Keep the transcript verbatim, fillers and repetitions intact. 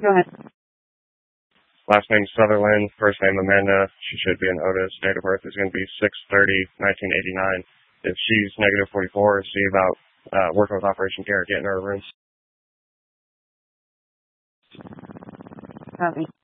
Go ahead. Last name Sutherland, first name Amanda. She should be an Otis. Date of birth is going to be six thirty nineteen eighty-nine. If she's negative forty-four, see about uh, working with Operation Garrett, getting her a room. Copy.